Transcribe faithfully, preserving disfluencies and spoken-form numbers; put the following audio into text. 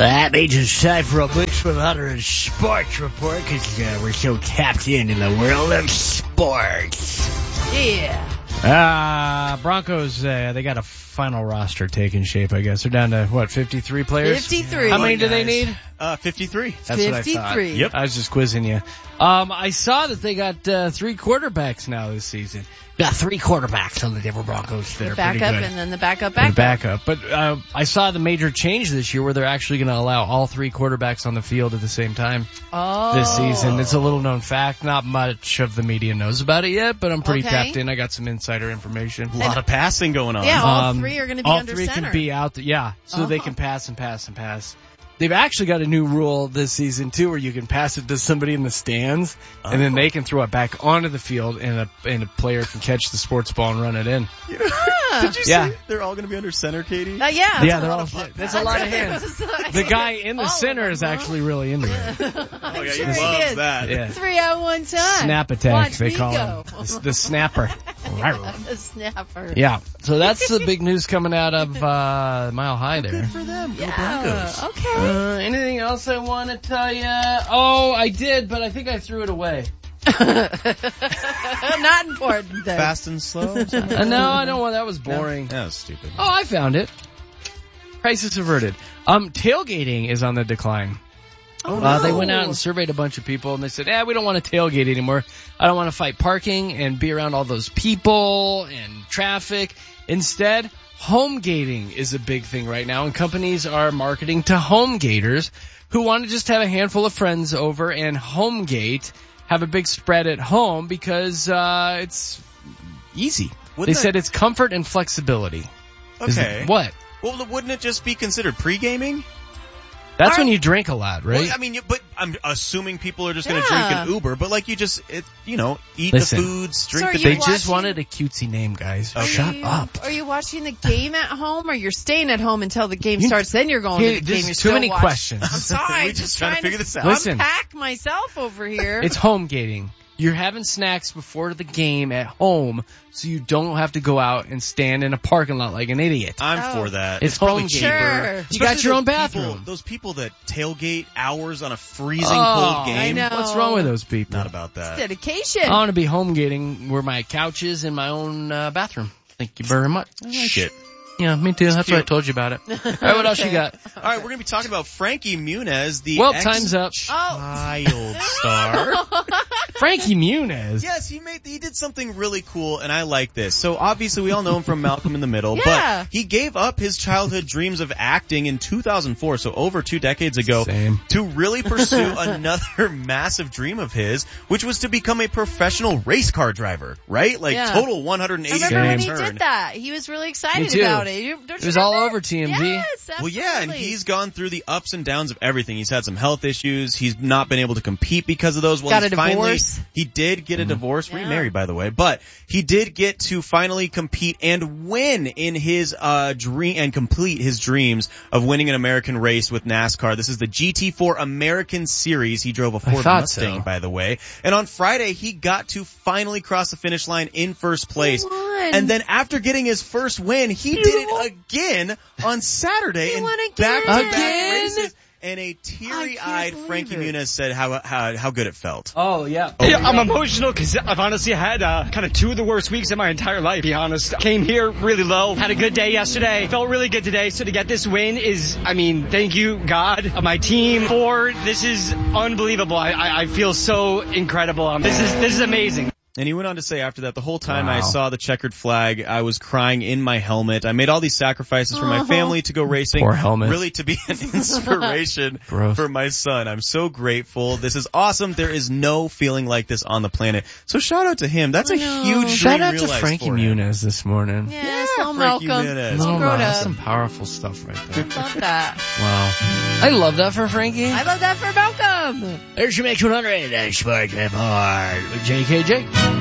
That means it's time for a Mix one hundred Sports Report because uh, we're so tapped in in the world of sports. Yeah. Uh, Broncos, uh, they got a final roster taking shape, I guess. They're down to, what, fifty-three players? fifty-three. How many Guys. do they need? Uh, fifty-three. That's fifty-three. what I thought. Yep. I was just quizzing you. Um, I saw that they got uh, three quarterbacks now this season. Got three quarterbacks on the Denver Broncos. They're The pretty backup good. and then the backup The backup. backup. But uh, I saw the major change this year where they're actually going to allow all three quarterbacks on the field at the same time Oh. this season. It's a little known fact. Not much of the media knows about it yet, but I'm pretty Okay. tapped in. I got some insider information. A lot of passing going on. Yeah, all Um, three are going to be all under three center. can be out there, yeah, so they Oh. can pass and pass and pass. They've actually got a new rule this season too, where you can pass it to somebody in the stands, and then they can throw it back onto the field, and a and a player can catch the sports ball and run it in. Did you Yeah. say they're all going to be under center, Katie? Uh, yeah. Yeah, they're all. That's a lot of hands. hands. The guy in the center is actually really into it. Oh, yeah, sure he he loves is. that. Yeah, Three at one time. snap attack Watch they me call go. him. The, the snapper. The snapper. Yeah, so that's the big news coming out of uh, Mile High there. Good for them. Go Yeah. Broncos. Okay. Uh, anything else I want to tell you? Oh, I did, but I think I threw it away. Not important though. Fast and slow? Uh, no, I don't want. That was boring. That was stupid. Oh, I found it. Crisis averted. Um, tailgating is on the decline. Oh, Uh, no. they went out and surveyed a bunch of people, and they said, "Eh, we don't want to tailgate anymore. I don't want to fight parking and be around all those people and traffic. Instead, home gating is a big thing right now, and companies are marketing to home gators who want to just have a handful of friends over and home gate, have a big spread at home because uh, it's easy." Wouldn't they that- said it's comfort and flexibility. Is Okay. it- what? Well, wouldn't it just be considered pre-gaming? That's Are- when you drink a lot, right? Well, I mean, you- but I'm assuming people are just going to Yeah. drink an Uber, but like you just, it, you know, eat Listen. the foods, drink So are the you They drinks. just watching- wanted a cutesy name, guys. Okay. Shut Are you- up. Are you watching the game at home, or you're staying at home until the game You- starts? Then you're going Hey, to the this game. is You're too still many watching. questions. I'm sorry. We're just trying to figure this out. Listen. Unpack myself over here. It's home gating. You're having snacks before the game at home, so you don't have to go out and stand in a parking lot like an idiot. I'm Oh. for that. It's It's probably home cheaper. Sure. You got Especially your own those bathroom. People, those people that tailgate hours on a freezing Oh, cold game. I know. What's wrong with those people? Not about that. dedication. I want to be home gating where my couch is in my own uh, bathroom. Thank you very much. Shit. Yeah, me too. That's why I cute. told you about it. All right, what else you got? All right, we're going to be talking about Frankie Muniz, the Well, ex- time's up. child star. Frankie Muniz. Yes, he made he did something really cool, and I like this. So obviously, we all know him from Malcolm in the Middle, Yeah. but he gave up his childhood dreams of acting in two thousand four, so over two decades ago, Same. to really pursue another massive dream of his, which was to become a professional race car driver. Right? Like Yeah. total one hundred eighty Remember when he turn. did that? He was really excited Me too. about it. You, don't It you was all remember? over T M Z. Yes, Well, yeah, and absolutely. he's gone through the ups and downs of everything. He's had some health issues. He's not been able to compete because of those. Well, Got he's a finally, divorce. he did get a divorce, Yeah. remarried, by the way, but he did get to finally compete and win in his uh dream and complete his dreams of winning an American race with NASCAR. This is the G T four American Series. He drove a Ford thought Mustang, so. by the way. And on Friday, he got to finally cross the finish line in first place. He won. And then after getting his first win, he did it again on Saturday He in won again. back-to-back Again? races. And a teary-eyed believe Frankie it. Muniz said how, how how good it felt. Oh, yeah. Yeah, I'm emotional because I've honestly had uh, kind of two of the worst weeks of my entire life, to be honest. Came here really low, had a good day yesterday, felt really good today. So to get this win is, I mean, thank you, God, uh, my team, Ford. This is unbelievable. I, I, I feel so incredible. Um, this is this is amazing. And he went on to say after that, the whole time Wow. I saw the checkered flag, I was crying in my helmet. I made all these sacrifices for my Uh-huh. family to go racing. Poor helmet. Really to be an inspiration Gross. for my son. I'm so grateful. This is awesome. There is no feeling like this on the planet. So shout out to him. That's a I know. huge Shout dream out to realized Frankie for him. Muniz this morning. Yes, Yeah, little Frankie Malcolm. Muniz. All Little grown Mouse, up. some powerful stuff right there. Love that. Wow. I love that for Frankie. I love that for Malcolm. There's your Mix one hundred uh, Sports Report. J K J.